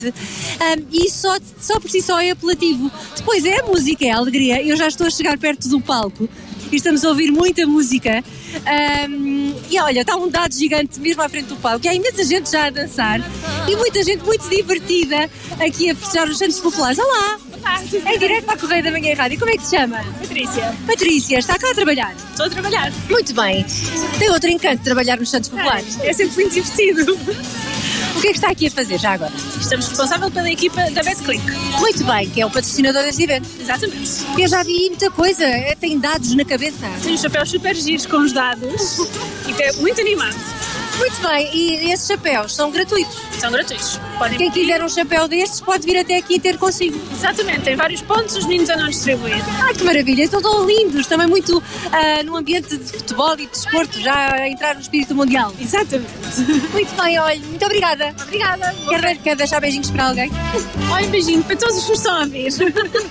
E só por si só é apelativo. Depois é a música, é a alegria. Eu já estou a chegar perto do palco e estamos a ouvir muita música. E olha, está um dado gigante mesmo à frente do palco. E há imensa gente já a dançar e muita gente muito divertida aqui a festejar os Santos Populares. Olá! É direto para a Correia da Manhã Rádio. Como é que se chama? Patrícia. Patrícia, está cá a trabalhar? Estou a trabalhar. Muito bem. Tem outro encanto de trabalhar nos Santos Populares? É sempre muito divertido. O que é que está aqui a fazer já agora? Estamos responsáveis pela equipa da BetClick. Muito bem, que é o patrocinador deste evento. Exatamente. Eu já vi muita coisa, tem dados na cabeça. Tem os chapéus super giros com os dados e é muito animado. Muito bem, e esses chapéus são gratuitos? São gratuitos. Podem Quem quiser um chapéu destes pode vir até aqui ter consigo. Exatamente, tem vários pontos, os meninos andam a distribuir. Ai, que maravilha, estão tão lindos, também muito no ambiente de futebol e de desporto, já a entrar no espírito mundial. Exatamente. Muito bem, olha, muito obrigada. Obrigada. Quer deixar beijinhos para alguém? Olha, um beijinho para todos os que nos estão a ver. Está-se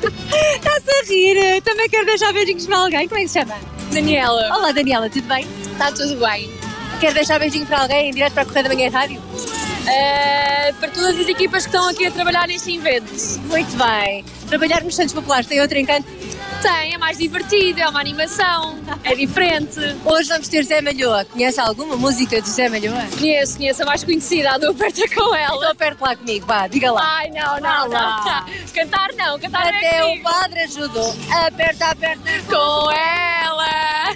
a rir, também quero deixar beijinhos para alguém, como é que se chama? Daniela. Olá Daniela, tudo bem? Está tudo bem. Quer deixar beijinho para alguém em direto para a Correia da Manhã Rádio? Para todas as equipas que estão aqui a trabalhar neste evento. Muito bem. Trabalhar nos Santos Populares tem outro encanto? Tem, é mais divertido, é uma animação, é diferente. Hoje vamos ter Zé Malhoa. Conhece alguma música de Zé Malhoa? Conheço a mais conhecida, a do Aperta com ela. Então aperta lá comigo, vá, diga lá. Ai, não. Cantar não, cantar Até é o padre ajudou. Aperta com ela.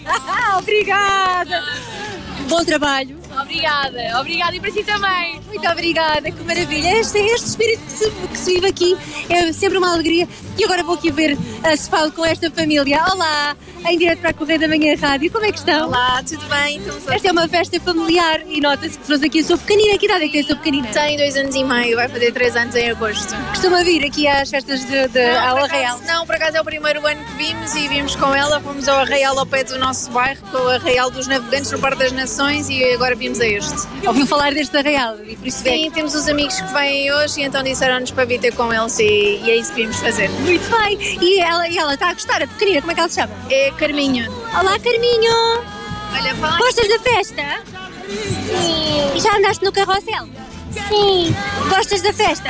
Obrigada. Bom trabalho. Obrigada e para si também. Muito obrigada, que maravilha. Este espírito que se vive aqui é sempre uma alegria. E agora vou aqui ver se falo com esta família. Olá, em direto para a Correia da Manhã Rádio. Como é que estão? Olá, tudo bem? Esta é uma festa familiar e nota-se que trouxe aqui a sua pequenina. Que idade é que tem a sua pequenina? Tem 2 anos e meio, vai fazer 3 anos em agosto. Costuma vir aqui às festas ao Arraial? Não, por acaso é o primeiro ano que vimos e vimos com ela. Fomos ao Arraial ao pé do nosso bairro, com o Arraial dos Navegantes no Parque das Nações e agora vimos a este. Ouviu falar deste Arraial e por isso Sim, temos os amigos que vêm hoje e então disseram-nos para vir ter com eles e é isso que vimos fazer. Muito bem. E ela está a gostar, a pequenina, como é que ela se chama? É Carminho. Olá, Carminho! Olha, fala. Gostas da festa? Sim. E já andaste no carrossel? Sim. Gostas da festa?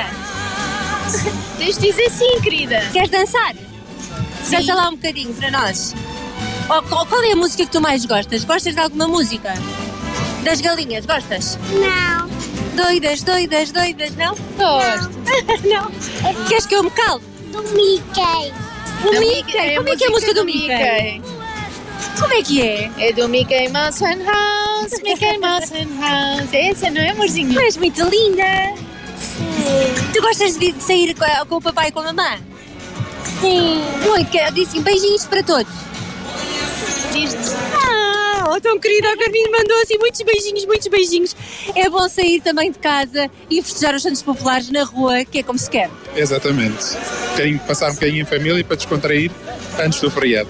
Tens de dizer sim, querida. Queres dançar? Sim. Dança lá um bocadinho para nós. Qual é a música que tu mais gostas? Gostas de alguma música? Das galinhas, gostas? Não. Doidas, não? Gosto. Não. Queres que eu me cale? Do Mickey. O Mickey. Como é que é a música do Mickey? Como é que é? É do Mickey Mouse and House, Mickey Mouse and House. Essa não é, amorzinho? Tu és muito linda. Sim. Tu gostas de sair com o papai e com a mamãe? Sim. Muito, disse beijinhos para todos. Diz-te. Tão querida, a Carminho mandou assim muitos beijinhos. É bom sair também de casa e festejar os Santos Populares na rua, que é como se quer. Exatamente. Passar um bocadinho em família para descontrair antes do feriado.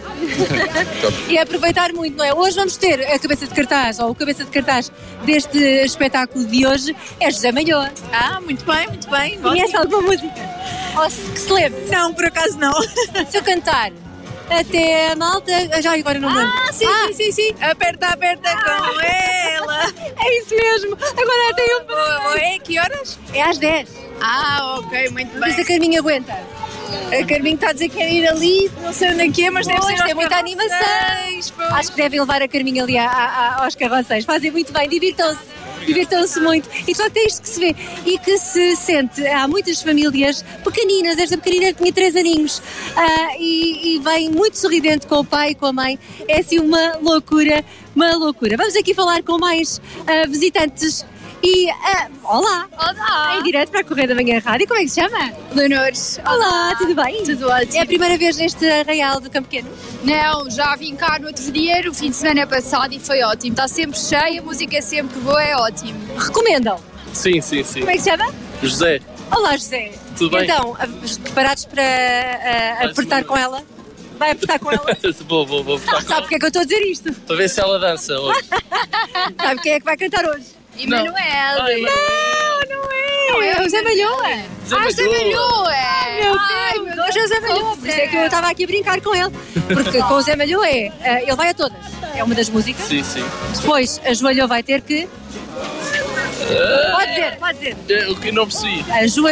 E aproveitar muito, não é? Hoje vamos ter a cabeça de cartaz, ou o cabeça de cartaz deste espetáculo de hoje, é José Malhoa. Muito bem. Conhece alguma música? Ou que se lembre? Não, por acaso não. Se eu cantar até a malta, já agora não lembro. Sim. Aperta com ela. É isso mesmo. Agora tem um para... É que horas? É às 10. Ok, muito Não sei se bem. a Carminho aguenta. A Carminho está a dizer que quer ir ali, não sei onde é que é, mas deve Pois, ser tem muita animação. Acho que devem levar a Carminho ali aos carrosséis. Fazem muito bem, divirtam-se muito. E de facto é isto que se vê e que se sente. Há muitas famílias pequeninas, esta pequenina tinha 3 aninhos e vem muito sorridente com o pai e com a mãe. É assim uma loucura. Vamos aqui falar com mais visitantes. E, olá! Em direto para a Correia da Manhã Rádio, como é que se chama? Leonores. Olá, tudo bem? Tudo ótimo. É a primeira vez neste Arraial do Campo Pequeno? Não, já vim cá no outro dia, no fim de semana passado e foi ótimo. Está sempre cheio, a música é sempre boa, é ótimo. Recomendam? Sim. Como é que se chama? José, Olá, José. tudo bem? Então, preparados para apertar com ela? Vai apertar com ela? Vou ficar Sabe porque é que eu estou a dizer isto? para ver se ela dança hoje. Sabe quem é que vai cantar hoje? Emanuel. Não é o Zé Malhoa. José Malhoa. Meu Deus, José Malhoa. Por isso é que eu estava aqui a brincar com ele. Porque com o Zé Malhoa ele vai a todas. É uma das músicas. Sim. Depois a Joalhou vai ter que... Pode dizer, pode dizer. O que não percebi? A Joana